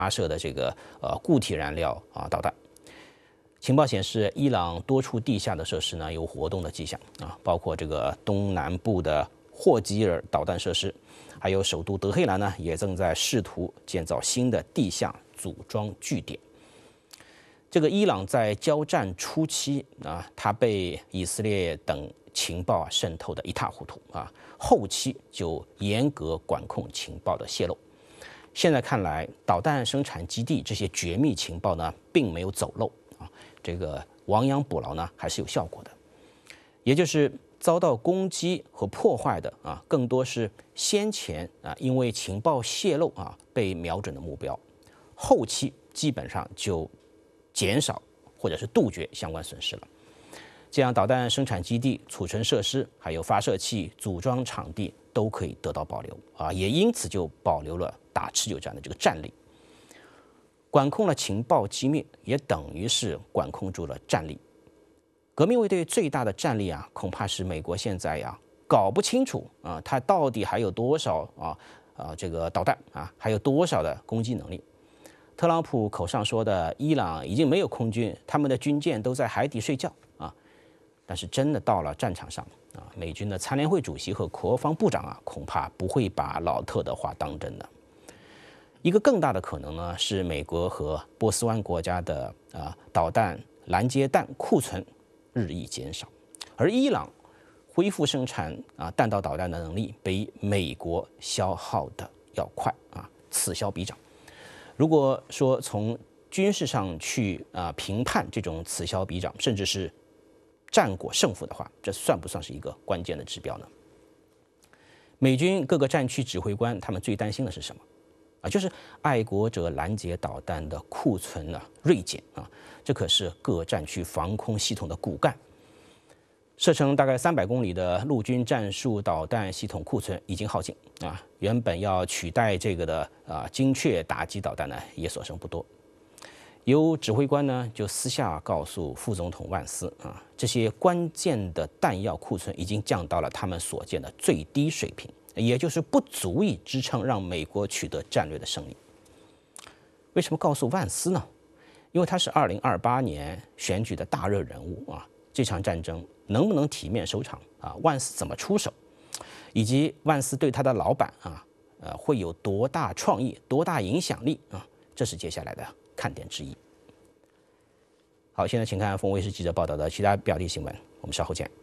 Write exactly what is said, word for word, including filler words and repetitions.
发射的这个呃固体燃料啊导弹。情报显示，伊朗多处地下的设施呢有活动的迹象啊，包括这个东南部的霍吉尔导弹设施，还有首都德黑兰呢也正在试图建造新的地下组装据点。这个伊朗在交战初期啊，它被以色列等情报啊渗透的一塌糊涂啊，后期就严格管控情报的泄露。现在看来，导弹生产基地这些绝密情报呢，并没有走漏啊，这个亡羊补牢呢还是有效果的。也就是遭到攻击和破坏的啊，更多是先前啊因为情报泄露啊被瞄准的目标，后期基本上就减少或者是杜绝相关损失了。这样，导弹生产基地、储存设施、还有发射器、组装场地都可以得到保留啊，也因此就保留了打持久战的这个战力。管控了情报机密，也等于是管控住了战力。革命卫队最大的战力啊，恐怕是美国现在呀搞不清楚啊，它到底还有多少啊啊这个导弹啊，还有多少的攻击能力。特朗普口上说的伊朗已经没有空军，他们的军舰都在海底睡觉啊，但是真的到了战场上啊，美军的参联会主席和国防部长啊，恐怕不会把老特的话当真的。一个更大的可能呢，是美国和波斯湾国家的啊导弹拦截弹库存日益减少，而伊朗恢复生产啊弹道导弹的能力比美国消耗的要快啊，此消彼长。如果说从军事上去啊评判这种此消彼长，甚至是战果胜负的话，这算不算是一个关键的指标呢？美军各个战区指挥官他们最担心的是什么啊？就是爱国者拦截导弹的库存呢锐减啊，这可是各战区防空系统的骨干。射程大概三百公里的陆军战术导弹系统库存已经耗尽啊，原本要取代这个的啊精确打击导弹呢，也所剩不多。有指挥官呢就私下告诉副总统万斯啊，这些关键的弹药库存已经降到了他们所见的最低水平，也就是不足以支撑让美国取得战略的胜利。为什么告诉万斯呢？因为他是二零二八年选举的大热人物啊，这场战争能不能体面收场啊？万斯怎么出手，以及万斯对他的老板啊，呃，会有多大创意、多大影响力啊？这是接下来的看点之一。好，现在请看凤卫视记者报道的其他表弟新闻，我们稍后见。